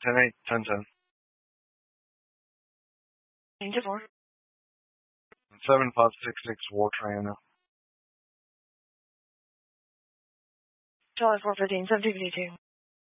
10-8, 10-10. Danger 4. 7566 War Triana. Charlie 415, 70 bleeding.